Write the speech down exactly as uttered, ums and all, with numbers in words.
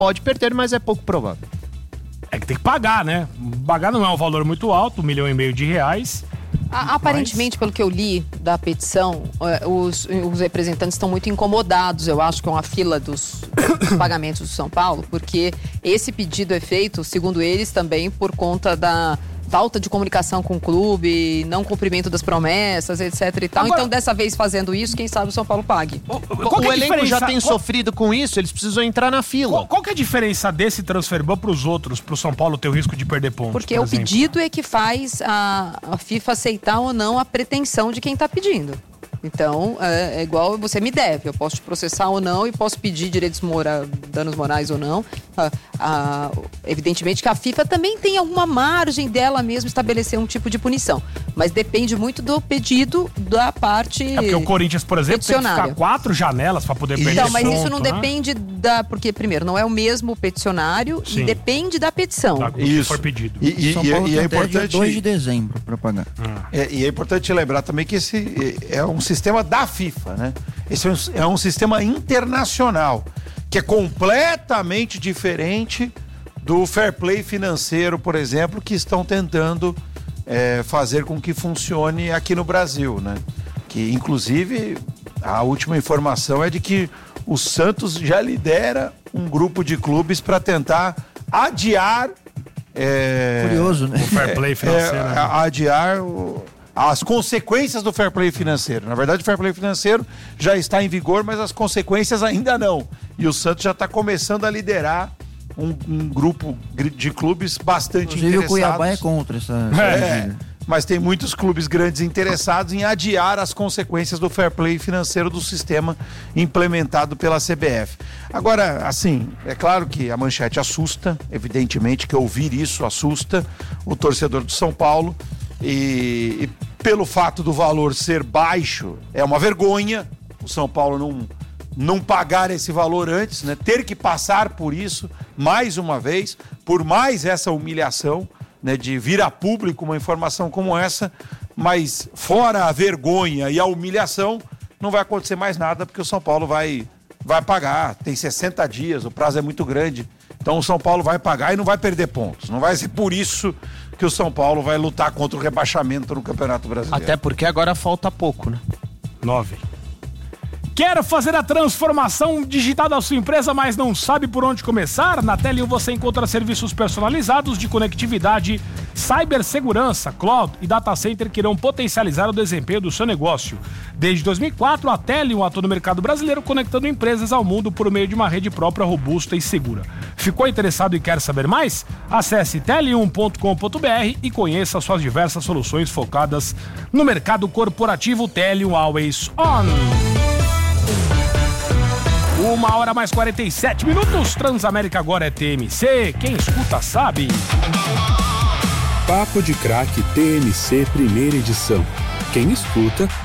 pode perder, mas é pouco provável. É que tem que pagar, né? Pagar não é um valor muito alto, um milhão e meio de reais. A, aparentemente, mas... pelo que eu li da petição, os, os representantes estão muito incomodados, eu acho, com a fila dos pagamentos do São Paulo, porque esse pedido é feito, segundo eles, também por conta da falta de comunicação com o clube, não cumprimento das promessas, etc e tal. Agora, então, dessa vez fazendo isso, quem sabe o São Paulo pague. O, o, o elenco já tem qual... sofrido com isso, eles precisam entrar na fila. Qual, qual que é a diferença desse transfer ban pros outros, pro São Paulo ter o risco de perder pontos? Porque por o exemplo? pedido é que faz a, a FIFA aceitar ou não a pretensão de quem está pedindo. Então, é, é igual você me deve, eu posso te processar ou não e posso pedir direitos morais, danos morais ou não. Ah, ah, evidentemente que a FIFA também tem alguma margem dela mesmo estabelecer um tipo de punição, mas depende muito do pedido da parte É porque o Corinthians, por exemplo, tem que ficar quatro janelas para poder perder Então, mas ponto, isso não né? depende da... Porque, primeiro, não é o mesmo peticionário. Sim. E depende da petição. Tá, isso. For pedido. E, e, São Paulo e, e é importante... dia dois de dezembro para pagar. Ah. É, e é importante lembrar também que esse é um sistema da FIFA, né? Esse é um, é um sistema internacional, que é completamente diferente do fair play financeiro, por exemplo, que estão tentando é, fazer com que funcione aqui no Brasil, né? Que, inclusive, a última informação é de que o Santos já lidera um grupo de clubes para tentar adiar... É, Curioso, né? O fair play financeiro. É, né? adiar o, as consequências do fair play financeiro. Na verdade, o fair play financeiro já está em vigor, mas as consequências ainda não. E o Santos já está começando a liderar um, um grupo de clubes bastante Inclusive, interessados. o Cuiabá é contra essa... É, mas tem muitos clubes grandes interessados em adiar as consequências do fair play financeiro do sistema implementado pela C B F. Agora, assim, é claro que a manchete assusta, evidentemente que ouvir isso assusta o torcedor do São Paulo e, e pelo fato do valor ser baixo, é uma vergonha o São Paulo não, não pagar esse valor antes, né? Ter que passar por isso mais uma vez, por mais essa humilhação, né, de vir a público uma informação como essa, mas fora a vergonha e a humilhação, não vai acontecer mais nada, porque o São Paulo vai, vai pagar, tem sessenta dias, o prazo é muito grande, então o São Paulo vai pagar e não vai perder pontos, não vai ser por isso que o São Paulo vai lutar contra o rebaixamento no Campeonato Brasileiro. Até porque agora falta pouco, né? Nove. Quer fazer a transformação digital da sua empresa, mas não sabe por onde começar? Na Tele um você encontra serviços personalizados de conectividade, cibersegurança, cloud e data center que irão potencializar o desempenho do seu negócio. Desde dois mil e quatro, a Tele um atua no mercado brasileiro, conectando empresas ao mundo por meio de uma rede própria, robusta e segura. Ficou interessado e quer saber mais? Acesse tele um ponto com ponto b r e conheça suas diversas soluções focadas no mercado corporativo. Tele um Always On. Uma hora mais quarenta e sete minutos. Transamérica agora é T M C. Quem escuta sabe. Papo de Craque T M C primeira edição. Quem escuta